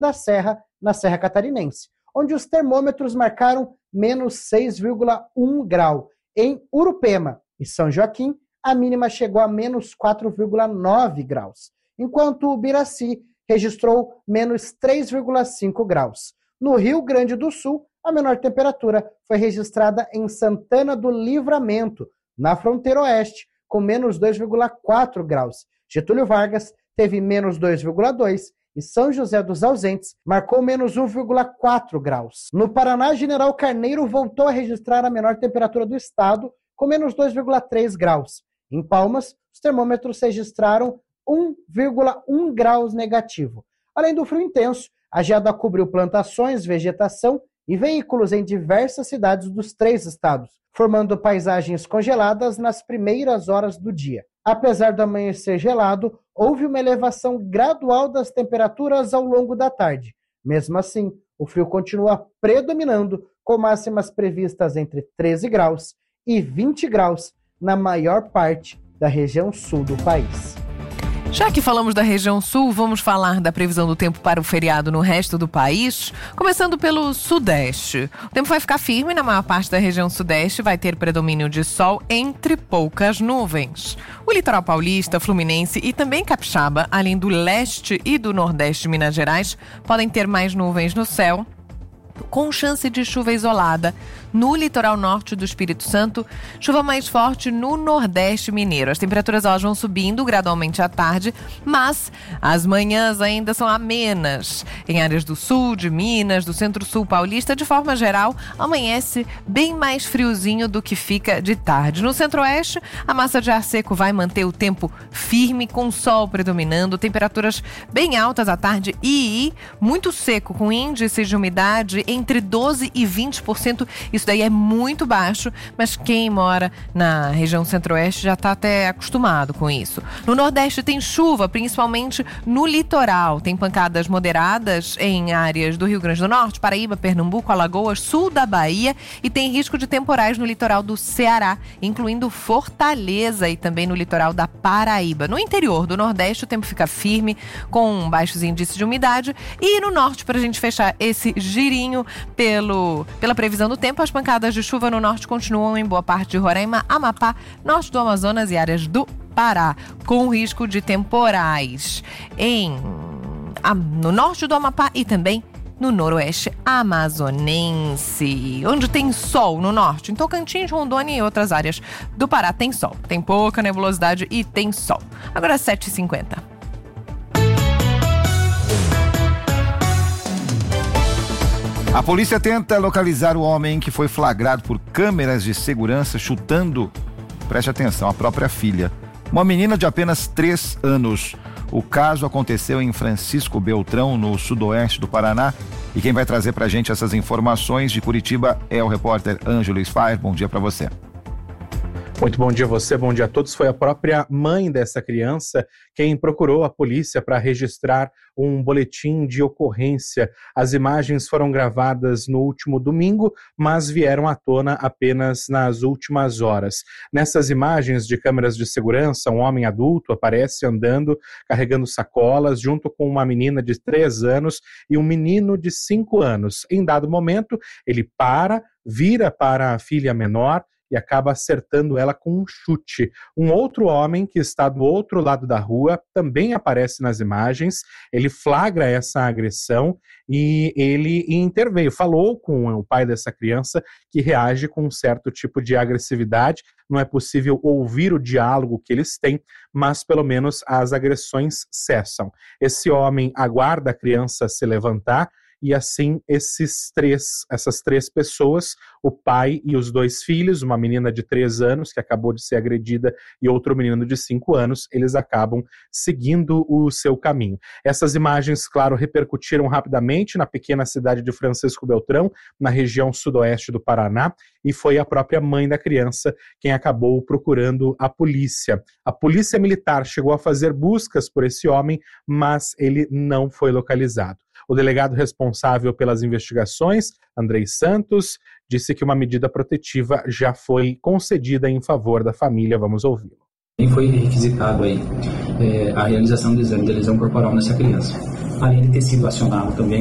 da Serra, na Serra Catarinense, onde os termômetros marcaram menos 6,1 grau. Em Urupema e São Joaquim, a mínima chegou a menos 4,9 graus, enquanto Ubiraci registrou menos 3,5 graus. No Rio Grande do Sul, a menor temperatura foi registrada em Santana do Livramento, na fronteira oeste, com menos 2,4 graus. Getúlio Vargas teve menos 2,2 e São José dos Ausentes marcou menos 1,4 graus. No Paraná, General Carneiro voltou a registrar a menor temperatura do estado, com menos 2,3 graus. Em Palmas, os termômetros registraram 1,1 graus negativo. Além do frio intenso, a geada cobriu plantações, vegetação e veículos em diversas cidades dos 3 estados, formando paisagens congeladas nas primeiras horas do dia. Apesar do amanhecer gelado, houve uma elevação gradual das temperaturas ao longo da tarde. Mesmo assim, o frio continua predominando, com máximas previstas entre 13 graus e 20 graus na maior parte da região sul do país. Já que falamos da região sul, vamos falar da previsão do tempo para o feriado no resto do país, começando pelo sudeste. O tempo vai ficar firme na maior parte da região sudeste, vai ter predomínio de sol entre poucas nuvens. O litoral paulista, fluminense e também capixaba, além do leste e do nordeste de Minas Gerais, podem ter mais nuvens no céu, com chance de chuva isolada no litoral norte do Espírito Santo, chuva mais forte no nordeste mineiro. As temperaturas elas vão subindo gradualmente à tarde, mas as manhãs ainda são amenas. Em áreas do sul, de Minas, do centro-sul paulista, de forma geral, amanhece bem mais friozinho do que fica de tarde. No centro-oeste, a massa de ar seco vai manter o tempo firme, com sol predominando, temperaturas bem altas à tarde e muito seco, com índices de umidade entre 12% e 20%. Isso daí é muito baixo, mas quem mora na região centro-oeste já está até acostumado com isso. No nordeste tem chuva, principalmente no litoral. Tem pancadas moderadas em áreas do Rio Grande do Norte, Paraíba, Pernambuco, Alagoas, sul da Bahia, e tem risco de temporais no litoral do Ceará, incluindo Fortaleza, e também no litoral da Paraíba. No interior do nordeste o tempo fica firme, com baixos índices de umidade, e no norte, para a gente fechar esse girinho pela previsão do tempo, as pancadas de chuva no norte continuam em boa parte de Roraima, Amapá, norte do Amazonas e áreas do Pará, com risco de temporais no norte do Amapá e também no noroeste amazonense, onde tem sol no norte. Em Tocantins, Rondônia e outras áreas do Pará tem sol. Tem pouca nebulosidade e tem sol. Agora 7h50. A polícia tenta localizar o homem que foi flagrado por câmeras de segurança chutando, preste atenção, a própria filha, uma menina de apenas 3 anos. O caso aconteceu em Francisco Beltrão, no sudoeste do Paraná, e quem vai trazer pra gente essas informações de Curitiba é o repórter Ângelo Sfair. Bom dia pra você. Muito bom dia a você, bom dia a todos. Foi a própria mãe dessa criança quem procurou a polícia para registrar um boletim de ocorrência. As imagens foram gravadas no último domingo, mas vieram à tona apenas nas últimas horas. Nessas imagens de câmeras de segurança, um homem adulto aparece andando, carregando sacolas, junto com uma menina de 3 anos e um menino de 5 anos. Em dado momento, ele vira para a filha menor e acaba acertando ela com um chute. Um outro homem que está do outro lado da rua também aparece nas imagens, ele flagra essa agressão e ele interveio, falou com o pai dessa criança, que reage com um certo tipo de agressividade. Não é possível ouvir o diálogo que eles têm, mas pelo menos as agressões cessam. Esse homem aguarda a criança se levantar, e assim essas três pessoas, o pai e os 2 filhos, uma menina de 3 anos que acabou de ser agredida e outro menino de 5 anos, eles acabam seguindo o seu caminho. Essas imagens, claro, repercutiram rapidamente na pequena cidade de Francisco Beltrão, na região sudoeste do Paraná, e foi a própria mãe da criança quem acabou procurando a polícia. A polícia militar chegou a fazer buscas por esse homem, mas ele não foi localizado. O delegado responsável pelas investigações, Andrei Santos, disse que uma medida protetiva já foi concedida em favor da família. Vamos ouvi-lo. E foi requisitado aí a realização do exame de lesão corporal nessa criança. além de ter sido acionado também